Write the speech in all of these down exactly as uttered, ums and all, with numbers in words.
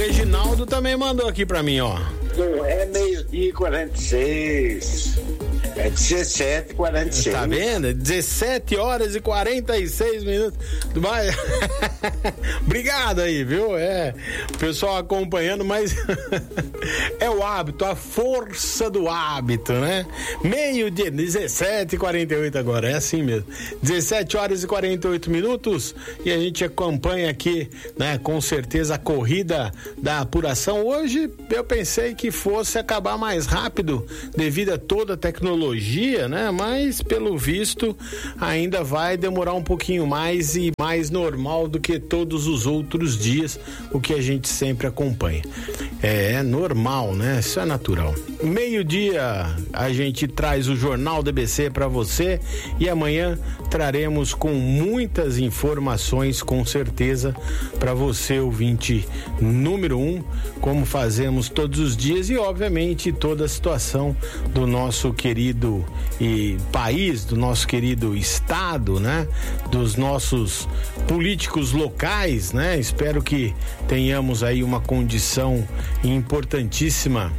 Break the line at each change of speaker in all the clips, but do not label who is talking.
Reginaldo também mandou aqui pra mim, ó.
Não é meio-dia e quarenta e seis. É dezessete e quarenta e seis.
Tá vendo? dezessete horas e quarenta e seis minutos. Vai. Obrigado aí, viu? É, o pessoal acompanhando, mas é o hábito, a força do hábito, né? Meio-dia, dezessete e quarenta e oito agora, é assim mesmo. dezessete horas e quarenta e oito minutos e a gente acompanha aqui, né? Com certeza a corrida da apuração. Hoje eu pensei que fosse acabar mais rápido devido a toda a tecnologia, né? Mas pelo visto ainda vai demorar um pouquinho mais e mais normal do que todos os outros dias, o que a gente sempre acompanha. É, é normal, né? Isso é natural. Meio-dia a gente traz o Jornal D B C para você e amanhã traremos com muitas informações, com certeza, para você, ouvinte número um, como fazemos todos os dias e, obviamente, toda a situação do nosso querido e, país, do nosso querido estado, né? Dos nossos políticos locais, né? Espero que tenhamos aí uma condição importantíssima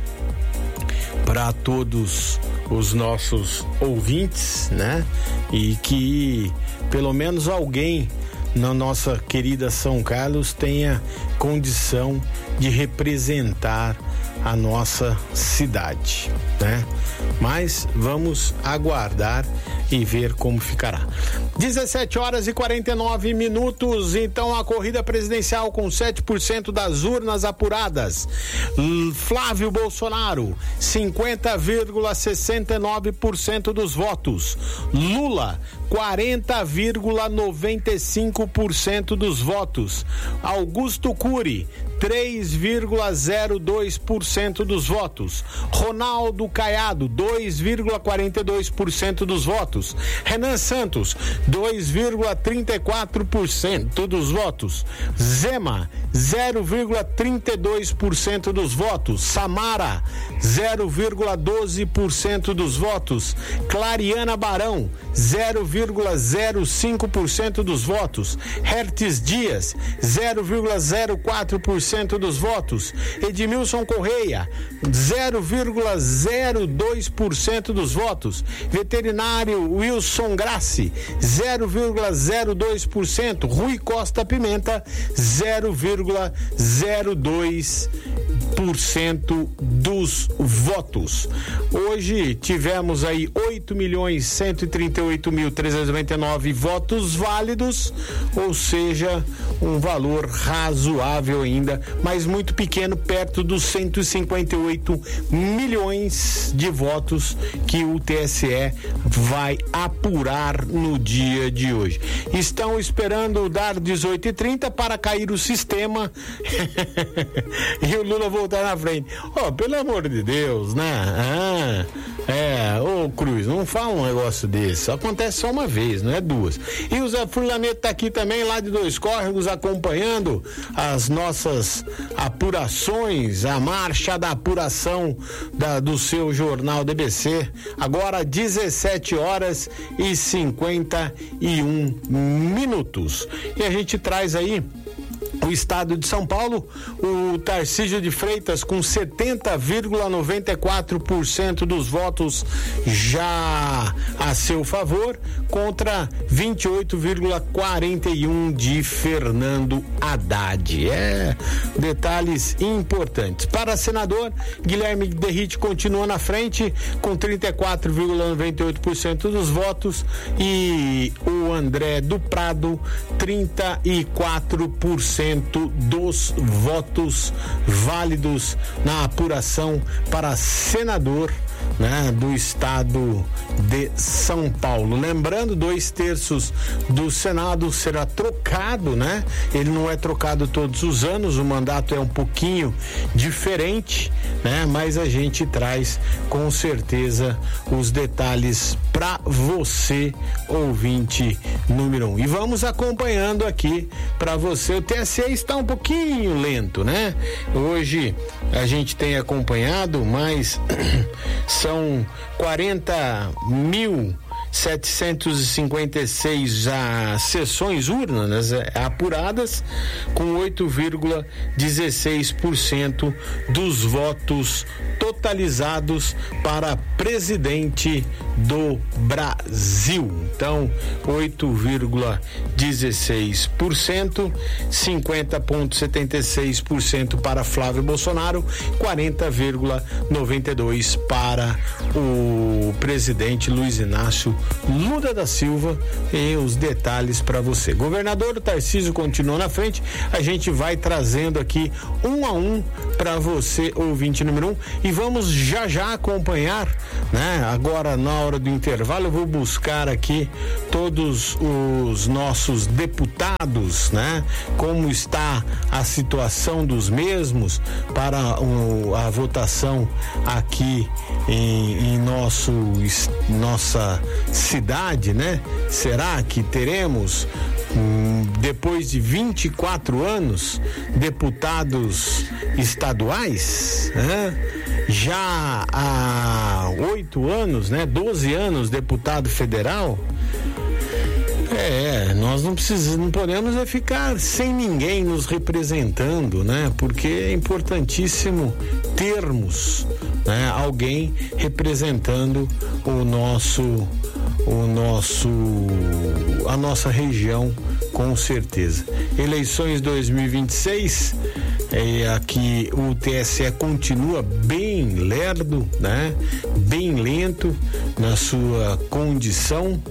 para todos os nossos ouvintes, né? E que pelo menos alguém na nossa querida São Carlos tenha condição de representar a nossa cidade, né? Mas vamos aguardar e ver como ficará. dezessete horas e quarenta e nove minutos, então a corrida presidencial com sete por cento das urnas apuradas. Flávio Bolsonaro, cinquenta vírgula sessenta e nove por cento dos votos. Lula, quarenta vírgula noventa e cinco por cento dos votos. Augusto Cury, três vírgula zero dois por cento dos votos. Ronaldo Caiado, dois vírgula quarenta e dois por cento dos votos. Renan Santos, dois vírgula trinta e quatro por cento dos votos. Zema, zero vírgula trinta e dois por cento dos votos. Samara, zero vírgula doze por cento dos votos. Clariana Barão, zero vírgula zero cinco por cento dos votos. Hertes Dias, zero vírgula zero quatro por cento dos votos. Edmilson Correia, zero vírgula zero dois por cento dos votos. Veterinário Wilson Grassi, zero vírgula zero dois por cento. Rui Costa Pimenta, zero vírgula zero dois por cento dos votos. Hoje tivemos aí oito milhões cento e trinta e oito mil trezentos e noventa e nove votos válidos, ou seja, um valor razoável ainda, mas muito pequeno, perto dos cento e cinquenta e oito milhões de votos que o T S E vai apurar no dia de hoje. Estão esperando dar dezoito e trinta para cair o sistema e o Lula voltar na frente. Ó, oh, pelo amor de Deus, né? Ah, é, ô Cruz, não fala um negócio desse. Acontece só uma vez, não é duas. E o Zé Furlaneto tá aqui também, lá de Dois Córregos, acompanhando as nossas apurações, a marcha da apuração da, do seu Jornal D B C. Agora dezessete horas e cinquenta e um minutos. E a gente traz aí o estado de São Paulo, o Tarcísio de Freitas com setenta vírgula noventa e quatro por cento dos votos já a seu favor, contra vinte e oito vírgula quarenta e um de Fernando Haddad. É, detalhes importantes. Para senador, Guilherme Derrite continua na frente com trinta e quatro vírgula noventa e oito por cento dos votos e o André do Prado, trinta e quatro por cento dos votos válidos na apuração para senador, né, do estado de São Paulo. Lembrando, dois terços do Senado será trocado, né? Ele não é trocado todos os anos, o mandato é um pouquinho diferente, né? Mas a gente traz com certeza os detalhes para você, ouvinte número um. E vamos acompanhando aqui para você. O T S E está um pouquinho lento, né? Hoje a gente tem acompanhado, mas são quarenta mil setecentos e cinquenta e seis a sessões urnas apuradas, com oito vírgula dezesseis por cento dos votos totalizados para presidente do Brasil. Então, oito vírgula dezesseis por cento, cinquenta vírgula setenta e seis por cento para Flávio Bolsonaro, quarenta vírgula noventa e dois por cento para o presidente Luiz Inácio Lula da Silva. E os detalhes para você. Governador Tarcísio continua na frente. A gente vai trazendo aqui um a um para você, ouvinte número um, e vamos já já acompanhar, né? Agora, na hora do intervalo, eu vou buscar aqui todos os nossos deputados, né? Como está a situação dos mesmos para um, a votação aqui em, em nosso, nossa cidade, né? Será que teremos, hum, depois de vinte e quatro anos, deputados estaduais, né? Já há oito anos, né? doze anos deputado federal. É, nós não precisamos, não podemos é ficar sem ninguém nos representando, né? Porque é importantíssimo termos, né, alguém representando o nosso, o nosso, a nossa região, com certeza. Eleições dois mil e vinte e seis, é, aqui o T S E continua bem lerdo, né? Bem lento na sua condição.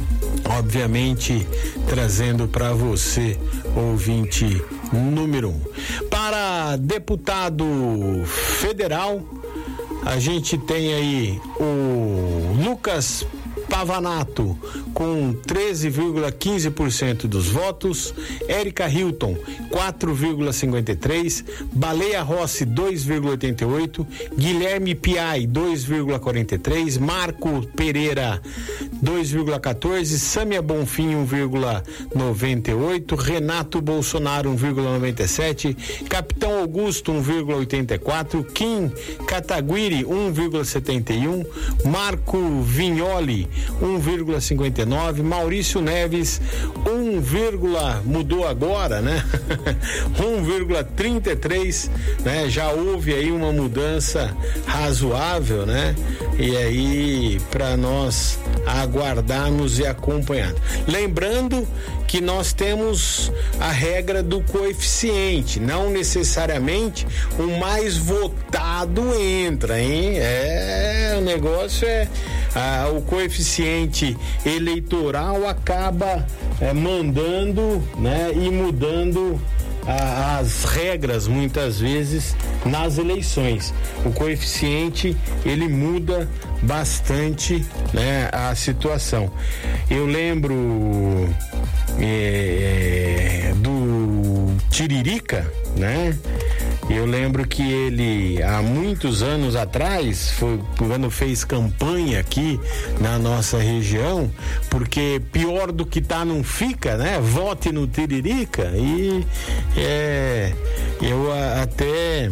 Obviamente, trazendo para você, ouvinte número um. Para deputado federal, a gente tem aí o Lucas Pavanato com treze vírgula quinze por cento dos votos, Érica Hilton quatro vírgula cinquenta e três por cento, Baleia Rossi dois vírgula oitenta e oito por cento, Guilherme Piai dois vírgula quarenta e três por cento, Marco Pereira dois vírgula quatorze por cento, Sâmia Bonfim um vírgula noventa e oito por cento, Renato Bolsonaro um vírgula noventa e sete por cento, Capitão Augusto um vírgula oitenta e quatro por cento, Kim Kataguiri um vírgula setenta e um por cento, Marco Vignoli um vírgula cinquenta e nove por cento, Maurício Neves um, mudou agora, né? um vírgula trinta e três por cento, né? Já houve aí uma mudança razoável, né? E aí, para nós aguardarmos e acompanhar. Lembrando que nós temos a regra do coeficiente, não necessariamente o mais votado entra, hein? É, o negócio é ah, o coeficiente eleitoral acaba é, mandando, né, e mudando a, as regras muitas vezes nas eleições. O coeficiente ele muda bastante, né, a situação. Eu lembro é, do Tiririca, né? Eu lembro que ele, há muitos anos atrás, foi quando fez campanha aqui na nossa região, porque pior do que tá não fica, né? Vote no Tiririca. E é, eu até...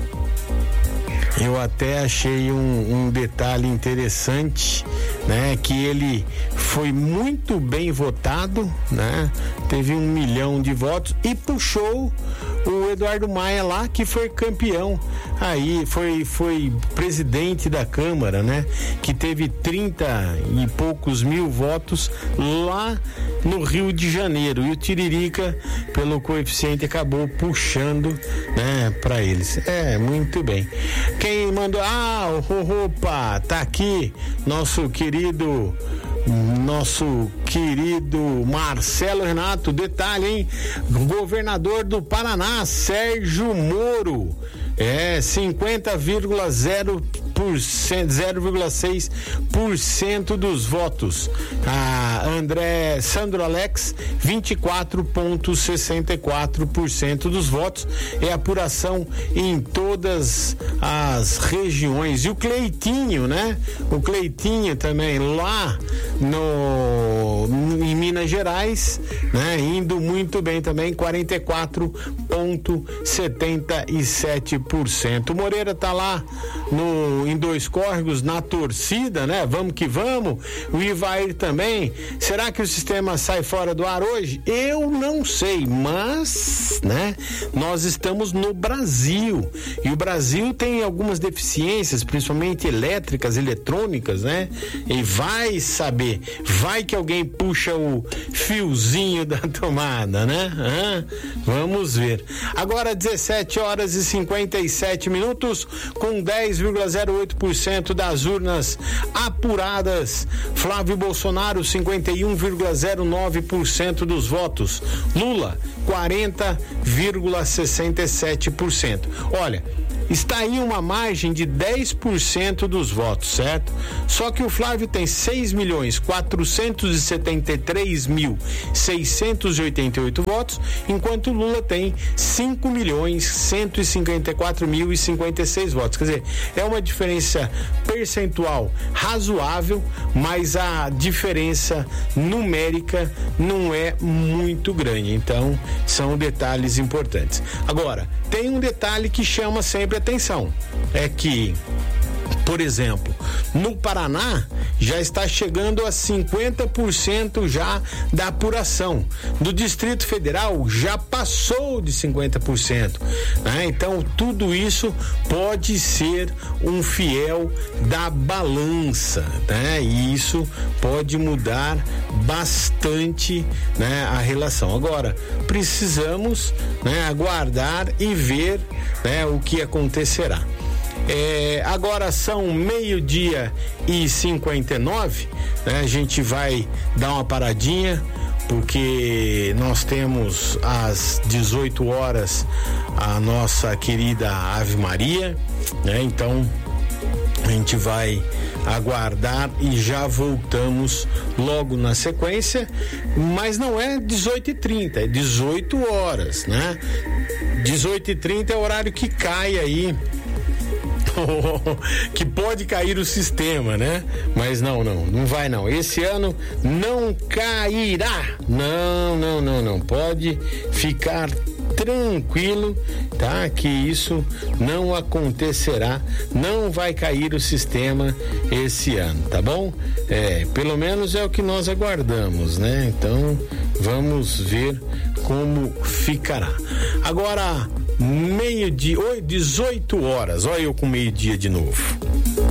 Eu até achei um, um detalhe interessante, né? Que ele foi muito bem votado, né? Teve um milhão de votos e puxou o Eduardo Maia lá, que foi campeão. Aí foi, foi presidente da Câmara, né? Que teve trinta e poucos mil votos lá no Rio de Janeiro. E o Tiririca, pelo coeficiente, acabou puxando, né, para eles. É, muito bem. Quem mandou? Ah, opa, tá aqui nosso querido nosso querido Marcelo Renato. Detalhe, hein? Governador do Paraná, Sérgio Moro, é cinquenta vírgula zero por cento, zero vírgula seis por cento dos votos. A André Sandro Alex, vinte e quatro vírgula sessenta e quatro por cento dos votos. É apuração em todas as regiões. E o Cleitinho, né? O Cleitinho também lá no, em Minas Gerais, né? Indo muito bem também, quarenta e quatro vírgula setenta e sete por cento. O Moreira tá lá no, em Dois Córregos, na torcida, né? Vamos que vamos. O Ivair também. Será que o sistema sai fora do ar hoje? Eu não sei, mas, né? Nós estamos no Brasil e o Brasil tem algumas deficiências, principalmente elétricas, eletrônicas, né? E vai saber, vai que alguém puxa o fiozinho da tomada, né? Ah, vamos ver. Agora dezessete horas e cinquenta e sete minutos, com dez vírgula zero oito por cento das urnas apuradas. Flávio Bolsonaro, cinquenta e um vírgula zero nove por cento dos votos. Lula, quarenta vírgula sessenta e sete por cento. Olha, está aí uma margem de dez por cento dos votos, certo? Só que o Flávio tem seis milhões quatrocentos e setenta e três mil seiscentos e oitenta e oito votos, enquanto o Lula tem cinco milhões cento e cinquenta e quatro mil e cinquenta e seis votos. Quer dizer, é uma diferença percentual razoável, mas a diferença numérica não é muito grande. Então, são detalhes importantes. Agora, tem um detalhe que chama sempre atenção, é que, por exemplo, no Paraná já está chegando a cinquenta por cento já da apuração. Do Distrito Federal já passou de cinquenta por cento, né? Então tudo isso pode ser um fiel da balança, né? E isso pode mudar bastante, né, a relação. Agora precisamos, né, aguardar e ver, né, o que acontecerá. É, agora são meio-dia e cinquenta e nove, né? A gente vai dar uma paradinha, porque nós temos às dezoito horas a nossa querida Ave Maria, né? Então a gente vai aguardar e já voltamos logo na sequência, mas não é dezoito e trinta, é dezoito horas, né? dezoito e trinta é o horário que cai aí, que pode cair o sistema, né? Mas não, não, não vai não. Esse ano não cairá. Não, não, não, não. Pode ficar tranquilo, tá? Que isso não acontecerá. Não vai cair o sistema esse ano, tá bom? É, pelo menos é o que nós aguardamos, né? Então, vamos ver como ficará. Agora, meio-dia, dezoito horas, olha eu com meio-dia de novo.